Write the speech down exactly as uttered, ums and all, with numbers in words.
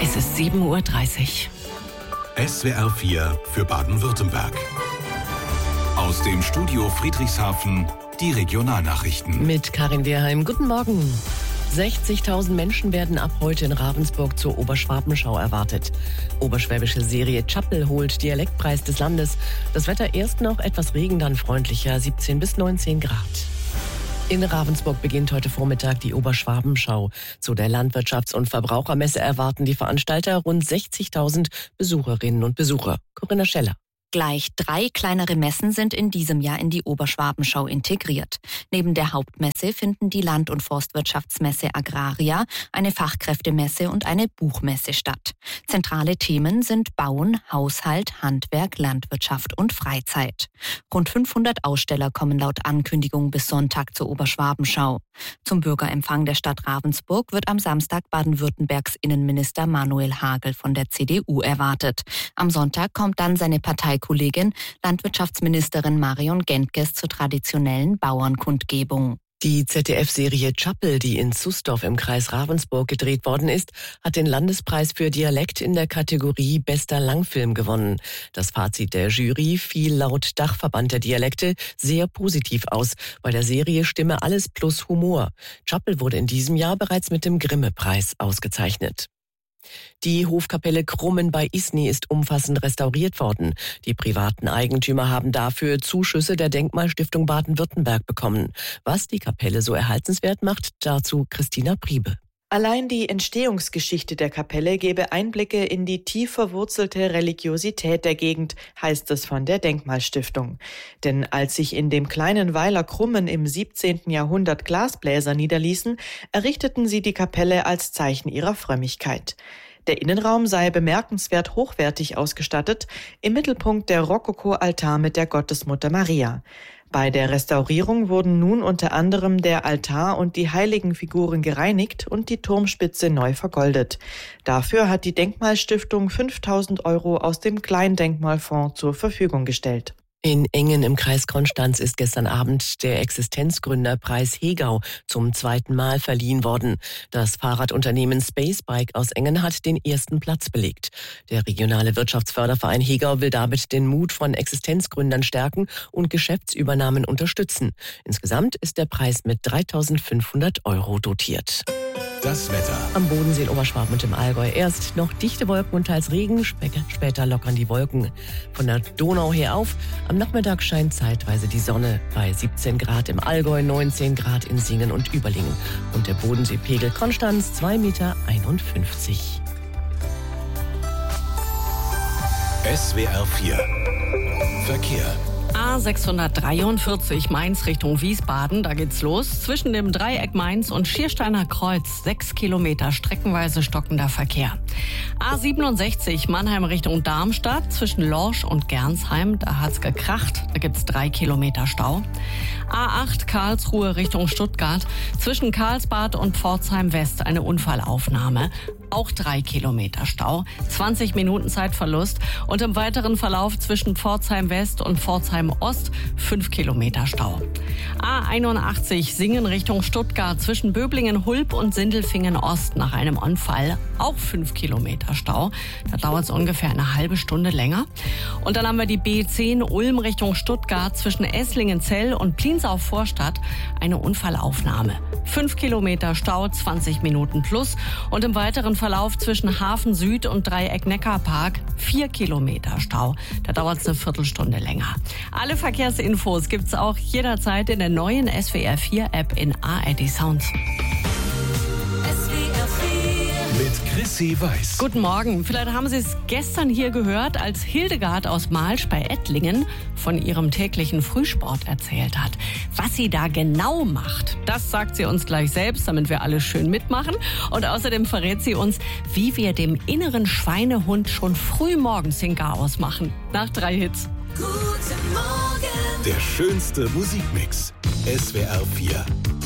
Es ist sieben Uhr dreißig. S W R vier für Baden-Württemberg. Aus dem Studio Friedrichshafen die Regionalnachrichten. Mit Karin Wehrheim. Guten Morgen. sechzigtausend Menschen werden ab heute in Ravensburg zur Oberschwabenschau erwartet. Oberschwäbische Serie Tschapel holt Dialektpreis des Landes. Das Wetter erst noch etwas Regen, dann freundlicher, siebzehn bis neunzehn Grad. In Ravensburg beginnt heute Vormittag die Oberschwabenschau. Zu der Landwirtschafts- und Verbrauchermesse erwarten die Veranstalter rund sechzigtausend Besucherinnen und Besucher. Corinna Scheller. Gleich drei kleinere Messen sind in diesem Jahr in die Oberschwabenschau integriert. Neben der Hauptmesse finden die Land- und Forstwirtschaftsmesse Agraria, eine Fachkräftemesse und eine Buchmesse statt. Zentrale Themen sind Bauen, Haushalt, Handwerk, Landwirtschaft und Freizeit. Rund fünfhundert Aussteller kommen laut Ankündigung bis Sonntag zur Oberschwabenschau. Zum Bürgerempfang der Stadt Ravensburg wird am Samstag Baden-Württembergs Innenminister Manuel Hagel von der C D U erwartet. Am Sonntag kommt dann seine Parteikollegin, Landwirtschaftsministerin Marion Gentges zur traditionellen Bauernkundgebung. Die Z D F-Serie Tschapel, die in Susdorf im Kreis Ravensburg gedreht worden ist, hat den Landespreis für Dialekt in der Kategorie Bester Langfilm gewonnen. Das Fazit der Jury fiel laut Dachverband der Dialekte sehr positiv aus. Bei der Serie stimme alles plus Humor. Tschapel wurde in diesem Jahr bereits mit dem Grimme-Preis ausgezeichnet. Die Hofkapelle Krummen bei Isny ist umfassend restauriert worden. Die privaten Eigentümer haben dafür Zuschüsse der Denkmalstiftung Baden-Württemberg bekommen. Was die Kapelle so erhaltenswert macht, dazu Christina Priebe. Allein die Entstehungsgeschichte der Kapelle gebe Einblicke in die tief verwurzelte Religiosität der Gegend, heißt es von der Denkmalstiftung. Denn als sich in dem kleinen Weiler Krummen im siebzehnten Jahrhundert Glasbläser niederließen, errichteten sie die Kapelle als Zeichen ihrer Frömmigkeit. Der Innenraum sei bemerkenswert hochwertig ausgestattet, im Mittelpunkt der Rokoko-Altar mit der Gottesmutter Maria. Bei der Restaurierung wurden nun unter anderem der Altar und die Heiligenfiguren gereinigt und die Turmspitze neu vergoldet. Dafür hat die Denkmalstiftung fünftausend Euro aus dem Kleindenkmalfonds zur Verfügung gestellt. In Engen im Kreis Konstanz ist gestern Abend der Existenzgründerpreis Hegau zum zweiten Mal verliehen worden. Das Fahrradunternehmen Spacebike aus Engen hat den ersten Platz belegt. Der regionale Wirtschaftsförderverein Hegau will damit den Mut von Existenzgründern stärken und Geschäftsübernahmen unterstützen. Insgesamt ist der Preis mit dreitausendfünfhundert Euro dotiert. Das Wetter. Am Bodensee in Oberschwaben und im Allgäu erst noch dichte Wolken und teils Regen, später lockern die Wolken von der Donau her auf. Am Nachmittag scheint zeitweise die Sonne bei siebzehn Grad im Allgäu, neunzehn Grad in Singen und Überlingen. Und der Bodenseepegel Konstanz zwei Komma einundfünfzig Meter. S W R vier Verkehr. A sechshundertdreiundvierzig Mainz Richtung Wiesbaden, da geht's los. Zwischen dem Dreieck Mainz und Schiersteiner Kreuz, sechs Kilometer streckenweise stockender Verkehr. A siebenundsechzig Mannheim Richtung Darmstadt, zwischen Lorsch und Gernsheim, da hat's gekracht, da gibt's drei Kilometer Stau. A acht Karlsruhe Richtung Stuttgart, zwischen Karlsbad und Pforzheim West eine Unfallaufnahme. Auch drei Kilometer Stau, zwanzig Minuten Zeitverlust und im weiteren Verlauf zwischen Pforzheim West und Pforzheim Ost fünf Kilometer Stau. A einundachtzig Singen Richtung Stuttgart, zwischen Böblingen-Hulb und Sindelfingen Ost nach einem Unfall auch fünf Kilometer Stau. Da dauert es ungefähr eine halbe Stunde länger. Und dann haben wir die B zehn Ulm Richtung Stuttgart, zwischen Esslingen-Zell und Pliensau-Vorstadt eine Unfallaufnahme. fünf Kilometer Stau, zwanzig Minuten plus und im weiteren Verlauf zwischen Hafen Süd und Dreieck Neckarpark vier Kilometer Stau. Da dauert es eine Viertelstunde länger. Alle Verkehrsinfos gibt's auch jederzeit in der neuen S W R vier App in A R D Sound. Mit Chrissy Weiß. Guten Morgen. Vielleicht haben Sie es gestern hier gehört, als Hildegard aus Malsch bei Ettlingen von ihrem täglichen Frühsport erzählt hat. Was sie da genau macht, das sagt sie uns gleich selbst, damit wir alle schön mitmachen. Und außerdem verrät sie uns, wie wir dem inneren Schweinehund schon früh morgens den Garaus machen. Nach drei Hits. Guten Morgen. Der schönste Musikmix. S W R vier.